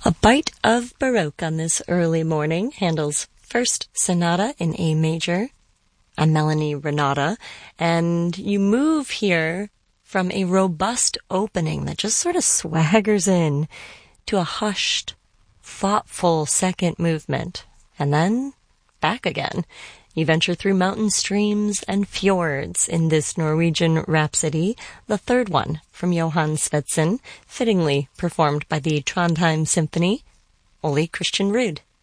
A bite of Baroque on this early morning. Handel's first sonata in A major. I'm Melanie Renata, and you move here from a robust opening that just sort of swaggers in to a hushed, thoughtful second movement, and then back again. You venture through mountain streams and fjords in this Norwegian rhapsody, the third one from Johann Svendsen, fittingly performed by the Trondheim Symphony. Ole Christian Ruud.